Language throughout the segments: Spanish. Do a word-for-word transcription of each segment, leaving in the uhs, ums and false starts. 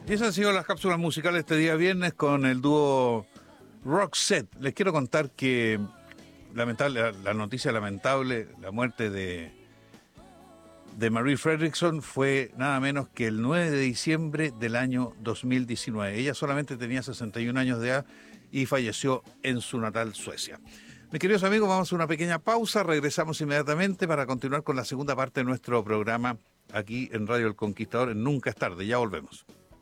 Y esas han sido las cápsulas musicales este día viernes con el dúo Roxette. Les quiero contar que lamentable, la, la noticia lamentable, la muerte de, de Marie Fredriksson fue nada menos que el nueve de diciembre del año dos mil diecinueve. Ella solamente tenía sesenta y un años de edad y falleció en su natal Suecia. Mis queridos amigos, vamos a una pequeña pausa, regresamos inmediatamente para continuar con la segunda parte de nuestro programa aquí en Radio El Conquistador, en Nunca es Tarde. Ya volvemos.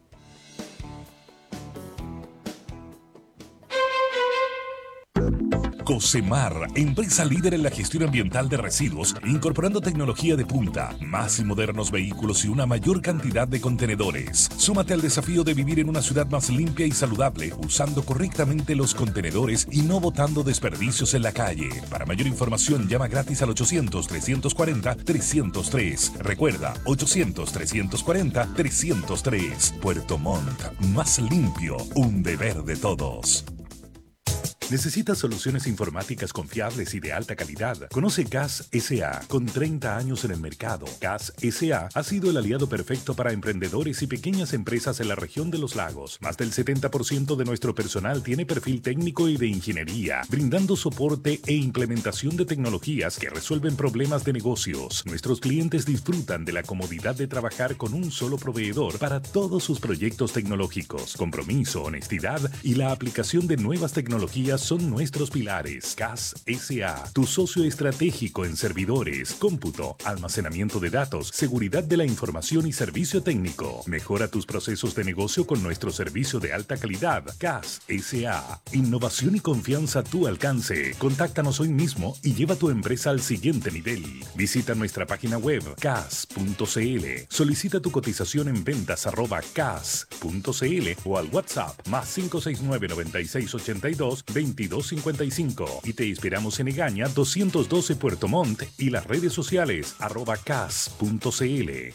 Cosemar, empresa líder en la gestión ambiental de residuos, incorporando tecnología de punta, más y modernos vehículos y una mayor cantidad de contenedores. Súmate al desafío de vivir en una ciudad más limpia y saludable, usando correctamente los contenedores y no botando desperdicios en la calle. Para mayor información, llama gratis al ochocientos, trescientos cuarenta, trescientos tres. Recuerda, ochocientos, trescientos cuarenta, trescientos tres. Puerto Montt, más limpio, un deber de todos. ¿Necesitas soluciones informáticas confiables y de alta calidad? Conoce C A S S A, con treinta años en el mercado. C A S S A ha sido el aliado perfecto para emprendedores y pequeñas empresas en la región de los lagos. Más del setenta por ciento de nuestro personal tiene perfil técnico y de ingeniería, brindando soporte e implementación de tecnologías que resuelven problemas de negocios. Nuestros clientes disfrutan de la comodidad de trabajar con un solo proveedor para todos sus proyectos tecnológicos. Compromiso, honestidad y la aplicación de nuevas tecnologías son nuestros pilares. C A S S A, tu socio estratégico en servidores, cómputo, almacenamiento de datos, seguridad de la información y servicio técnico. Mejora tus procesos de negocio con nuestro servicio de alta calidad. C A S S A, innovación y confianza a tu alcance. Contáctanos hoy mismo y lleva tu empresa al siguiente nivel. Visita nuestra página web cas punto cl. Solicita tu cotización en ventas arroba cas punto cl o al WhatsApp más cinco seis nueve, noventa y seis, ochenta y dos, veintidós cincuenta y cinco y te esperamos en Egaña doscientos doce Puerto Montt y las redes sociales arroba cas punto cl.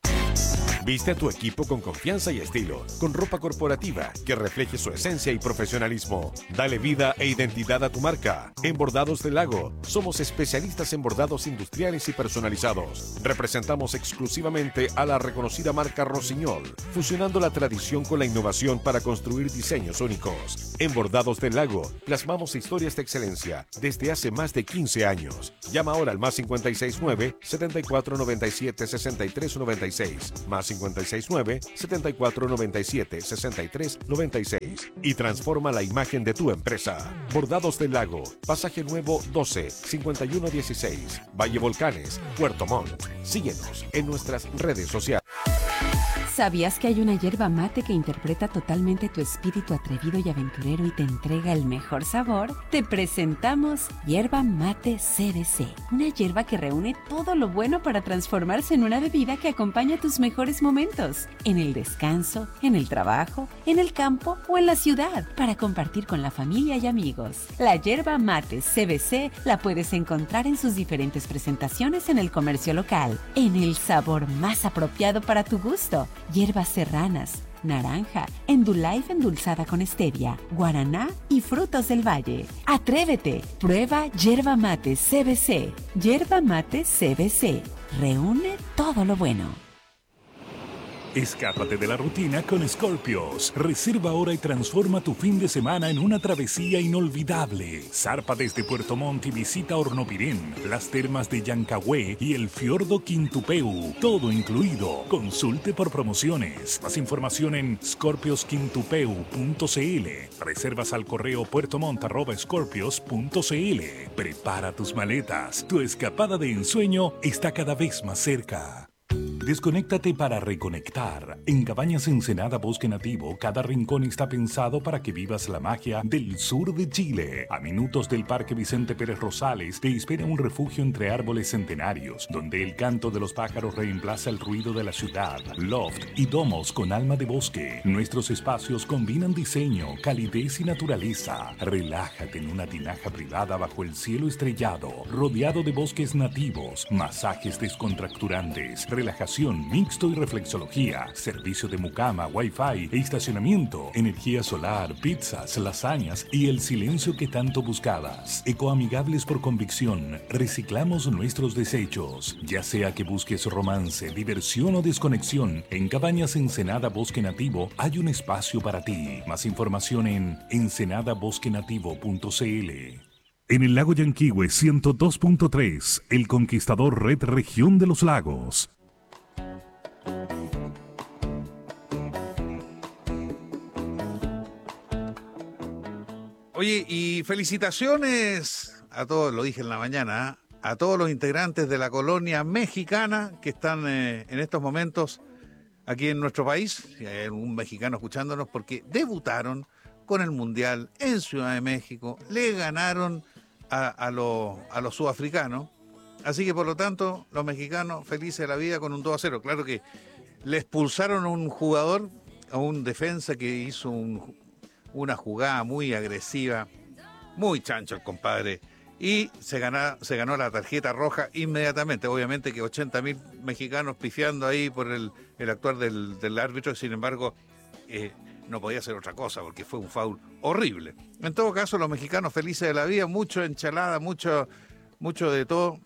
Viste a tu equipo con confianza y estilo, con ropa corporativa que refleje su esencia y profesionalismo. Dale vida e identidad a tu marca. En Bordados del Lago, somos especialistas en bordados industriales y personalizados. Representamos exclusivamente a la reconocida marca Rossignol, fusionando la tradición con la innovación para construir diseños únicos. En Bordados del Lago, plasmamos historias de excelencia desde hace más de quince años. Llama ahora al más cincuenta y seis nueve, setenta y cuatro noventa y siete, sesenta y tres noventa y seis, más cincuenta y seis nueve, setenta y cuatro noventa y siete, sesenta y tres noventa y seis y transforma la imagen de tu empresa. Bordados del Lago, Pasaje Nuevo doce, cincuenta y uno dieciséis, Valle Volcanes, Puerto Montt. Síguenos en nuestras redes sociales. ¿Sabías que hay una yerba mate que interpreta totalmente tu espíritu atrevido y aventurero y te entrega el mejor sabor? Te presentamos Yerba Mate C B C, una yerba que reúne todo lo bueno para transformarse en una bebida que acompaña tus mejores momentos, en el descanso, en el trabajo, en el campo o en la ciudad, para compartir con la familia y amigos. La Yerba Mate C B C la puedes encontrar en sus diferentes presentaciones en el comercio local, en el sabor más apropiado para tu gusto. Hierbas serranas, naranja, Endullife endulzada con stevia, guaraná y frutos del valle. ¡Atrévete! Prueba Yerba Mate C B C. Yerba Mate C B C. Reúne todo lo bueno. Escápate de la rutina con Scorpios. Reserva ahora y transforma tu fin de semana en una travesía inolvidable. Zarpa desde Puerto Montt y visita Hornopirén, las termas de Llancagüe y el fiordo Quintupeu. Todo incluido. Consulte por promociones. Más información en scorpios quintupeu punto cl. Reservas al correo puertomont arroba scorpios punto cl. Prepara tus maletas. Tu escapada de ensueño está cada vez más cerca. Desconéctate para reconectar. En Cabañas Ensenada Bosque Nativo, cada rincón está pensado para que vivas la magia del sur de Chile. A minutos del Parque Vicente Pérez Rosales te espera un refugio entre árboles centenarios, donde el canto de los pájaros reemplaza el ruido de la ciudad. Loft y domos con alma de bosque. Nuestros espacios combinan diseño, calidez y naturaleza. Relájate en una tinaja privada bajo el cielo estrellado, rodeado de bosques nativos, masajes descontracturantes, relajación climatización, mixto y reflexología, servicio de mucama, wifi e estacionamiento, energía solar, pizzas, lasañas y el silencio que tanto buscabas. Ecoamigables por convicción, reciclamos nuestros desechos. Ya sea que busques romance, diversión o desconexión, en Cabañas Ensenada Bosque Nativo hay un espacio para ti. Más información en ensenada bosque nativo punto c l. En el lago Yanquihue ciento dos punto tres, El Conquistador Red Región de los Lagos. Oye, y felicitaciones a todos, lo dije en la mañana, ¿eh? A todos los integrantes de la colonia mexicana que están eh, en estos momentos aquí en nuestro país. Si hay algún mexicano escuchándonos, porque debutaron con el Mundial en Ciudad de México, le ganaron a, a, lo, a los sudafricanos, así que por lo tanto los mexicanos felices de la vida con un dos a cero. Claro que le expulsaron a un jugador, a un defensa que hizo un, una jugada muy agresiva, muy chancho el compadre, y se, gana, se ganó la tarjeta roja inmediatamente. Obviamente que ochenta mil mexicanos pifiando ahí por el, el actuar del, del árbitro, sin embargo eh, no podía ser otra cosa porque fue un foul horrible. En todo caso, los mexicanos felices de la vida, mucho enchalada, mucho, mucho de todo,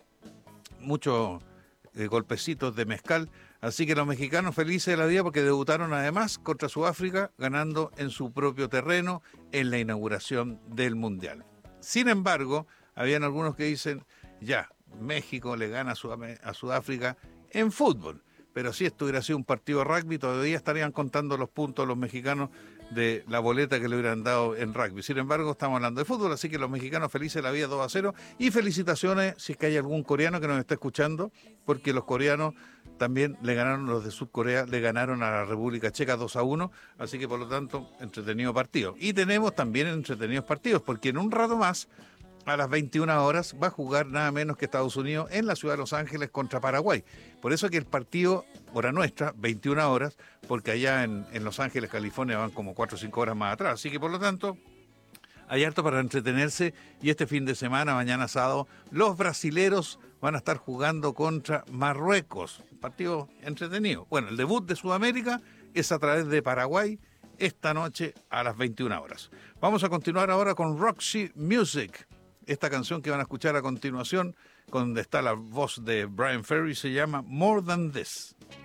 muchos eh, golpecitos de mezcal. Así que los mexicanos felices de la vida porque debutaron además contra Sudáfrica, ganando en su propio terreno en la inauguración del Mundial. Sin embargo, habían algunos que dicen, ya, México le gana a, Sudam- a Sudáfrica en fútbol. Pero si esto hubiera sido un partido de rugby, todavía estarían contando los puntos los mexicanos de la boleta que le hubieran dado en rugby. Sin embargo, estamos hablando de fútbol, así que los mexicanos felices de la vida dos a cero. Y felicitaciones si es que hay algún coreano que nos está escuchando, porque los coreanos también le ganaron, los de Sudcorea, le ganaron a la República Checa dos a uno, así que por lo tanto, entretenido partido. Y tenemos también entretenidos partidos, porque en un rato más, a las veintiuna horas, va a jugar nada menos que Estados Unidos en la ciudad de Los Ángeles contra Paraguay. Por eso que el partido, hora nuestra, veintiuna horas, porque allá en, en Los Ángeles, California, van como cuatro o cinco horas más atrás. Así que por lo tanto, hay harto para entretenerse. Y este fin de semana, mañana sábado, los brasileros van a estar jugando contra Marruecos. Un partido entretenido. Bueno, el debut de Sudamérica es a través de Paraguay esta noche a las veintiuna horas. Vamos a continuar ahora con Roxy Music. Esta canción que van a escuchar a continuación, donde está la voz de Brian Ferry, se llama More Than This.